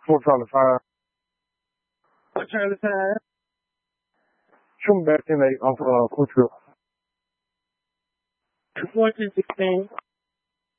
425. What trying to time? Shoot me back in off Quickville. 1416.